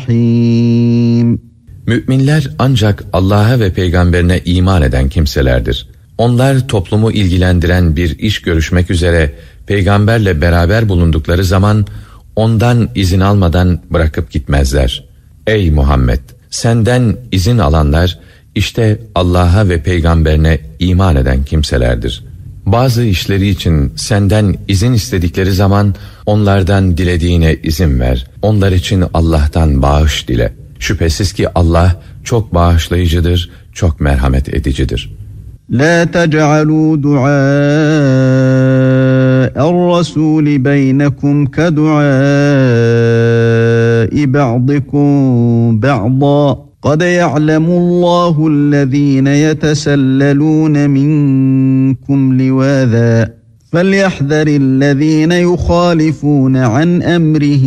الرحيم. Müminler ancak Allah'a ve peygamberine iman eden kimselerdir. Onlar toplumu ilgilendiren bir iş görüşmek üzere peygamberle beraber bulundukları zaman ondan izin almadan bırakıp gitmezler. Ey Muhammed! Senden izin alanlar işte Allah'a ve peygamberine iman eden kimselerdir. Bazı işleri için senden izin istedikleri zaman onlardan dilediğine izin ver. Onlar için Allah'tan bağış dile. Şüphesiz ki Allah çok bağışlayıcıdır, çok merhamet edicidir. La tec'alû du'â'er-rasûli beynekum kedu'â'i ba'dikum ba'dâ. قَدْ يَعْلَمُ اللّٰهُ الَّذ۪ينَ يَتَسَلَّلُونَ مِنْكُمْ لِوَاذًا فَلْيَحْذَرِ الَّذ۪ينَ يُخَالِفُونَ عَنْ أَمْرِهِ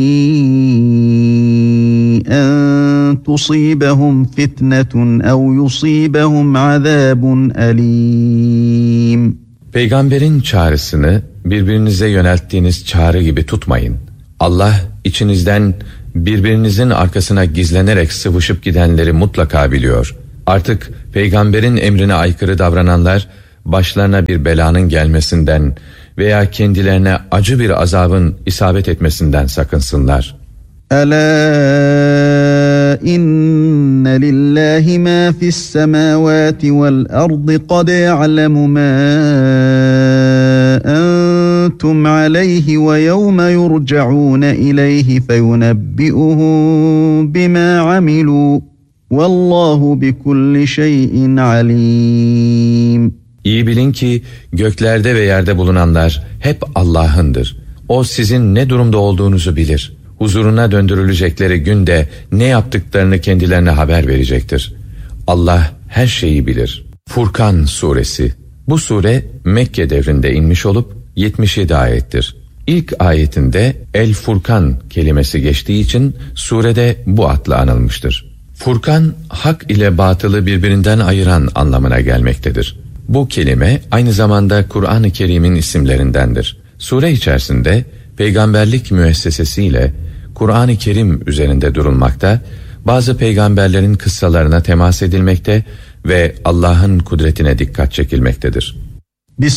أَنْ تُصِيبَهُمْ فِتْنَةٌ اَوْ يُصِيبَهُمْ عَذَابٌ أَلِيمٌ. Peygamberin çağrısını birbirinize yönelttiğiniz çağrı gibi tutmayın. Allah içinizden birbirinizin arkasına gizlenerek sıvışıp gidenleri mutlaka biliyor. Artık peygamberin emrine aykırı davrananlar başlarına bir belanın gelmesinden veya kendilerine acı bir azabın isabet etmesinden sakınsınlar. Ela inne lillahi ma fis semavati vel ardı kad ya'lemu ma entum aleyhi ve yevme yurca'un ileyhi feyunebbi'uhum bima amilu vallahu bikulli şeyin alim. İyi bilin ki göklerde ve yerde bulunanlar hep Allah'ındır. O sizin ne durumda olduğunuzu bilir. Huzuruna döndürülecekleri günde ne yaptıklarını kendilerine haber verecektir. Allah her şeyi bilir. Furkan suresi. Bu sure Mekke devrinde inmiş olup 77 ayettir. İlk ayetinde El Furkan kelimesi geçtiği için surede bu adla anılmıştır. Furkan, hak ile batılı birbirinden ayıran anlamına gelmektedir. Bu kelime aynı zamanda Kur'an-ı Kerim'in isimlerindendir. Sure içerisinde peygamberlik müessesesiyle Kur'an-ı Kerim üzerinde durulmakta, bazı peygamberlerin kıssalarına temas edilmekte ve Allah'ın kudretine dikkat çekilmektedir.